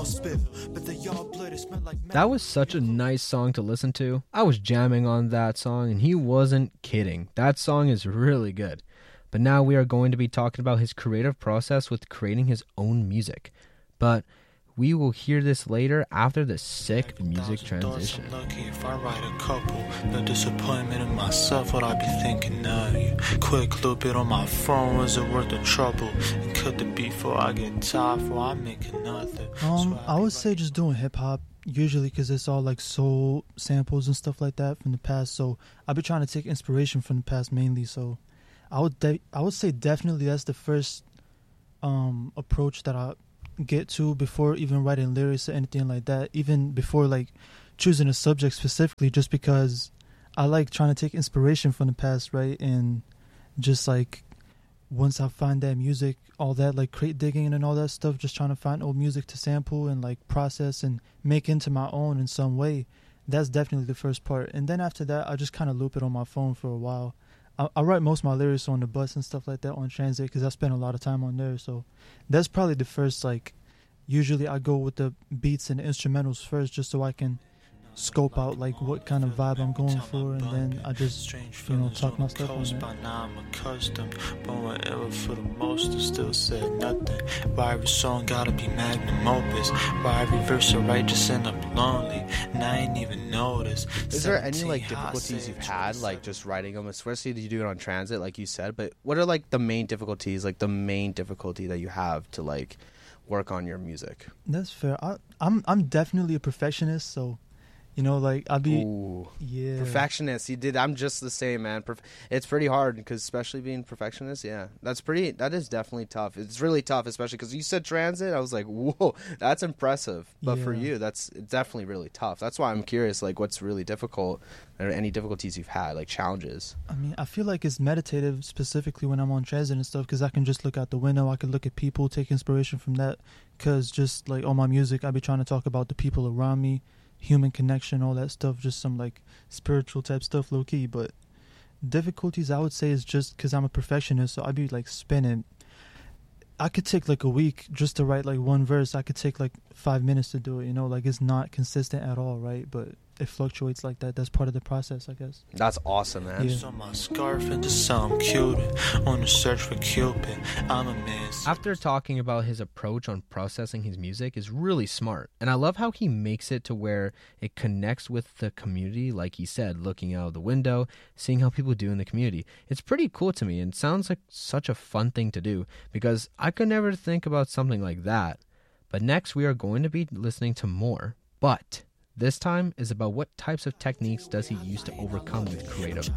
That was such a nice song to listen to. I was jamming on that song, and he wasn't kidding. That song is really good. But now we are going to be talking about his creative process with creating his own music. But we will hear this later after the sick music transition. Lucky if I write a couple, no disappointment in myself, what I be thinking of you. Quick little bit on my phone, was it worth the trouble? And cut the beat before I get tired, before I make another. I would say just doing hip hop usually, because it's all like soul samples and stuff like that from the past. So I've been trying to take inspiration from the past mainly. So I would say definitely that's the first approach that I get to before even writing lyrics or anything like that, even before like choosing a subject specifically, just because I like trying to take inspiration from the past, right? And just like once I find that music, all that like crate digging and all that stuff, just trying to find old music to sample and like process and make into my own in some way, that's definitely the first part. And then after that, I just kind of loop it on my phone for a while. I write most of my lyrics on the bus and stuff like that on transit, because I spend a lot of time on there. So that's probably the first, like, usually I go with the beats and the instrumentals first, just so I can scope out like what kind of vibe I'm going for, and then I just, you know, talk my stuff on by now I'm accustomed, but whatever for the most I still said nothing. Why every song gotta be magnum opus? Why every verse I write just end up lonely? And I ain't even noticed. Is there any like difficulties you've had like just writing them, especially that you do it on transit like you said, but what are like the main difficulties, like the main difficulty that you have to like work on your music? That's fair. I'm definitely a perfectionist, so you know, like I'll be, yeah, perfectionist. You did. I'm just the same, man. It's pretty hard because, especially being perfectionist. Yeah, that is definitely tough. It's really tough, especially because you said transit. I was like, whoa, that's impressive. But for you, that's definitely really tough. That's why I'm curious, like, what's really difficult, or any difficulties you've had, like challenges. I mean, I feel like it's meditative specifically when I'm on transit and stuff, because I can just look out the window. I can look at people, take inspiration from that. Because just like on my music, I be trying to talk about the people around me, human connection, all that stuff, just some like spiritual type stuff, low key. But difficulties, I would say, is just because I'm a perfectionist, so I'd be like spinning. I could take like a week just to write like one verse. I could take like 5 minutes to do it, you know, like it's not consistent at all, right? But it fluctuates like that. That's part of the process, I guess. That's awesome, man. Yeah. On my scarf into some Cupid, on the search for Cupid. I'm a miss. After talking about his approach on processing his music is really smart, and I love how he makes it to where it connects with the community, like he said, looking out the window, seeing how people do in the community. It's pretty cool to me, and sounds like such a fun thing to do, because I could never think about something like that. But next we are going to be listening to more, but this time is about what types of techniques does he use to overcome with creative